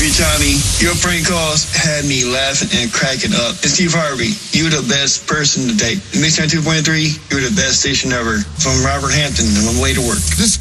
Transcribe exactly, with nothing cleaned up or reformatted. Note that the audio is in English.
Murphy, Tommy, your prank calls had me laughing and cracking up. And Steve Harvey, you're the best person to date. Mix two point three, you're the best station ever. From Robert Hampton on my way to work. This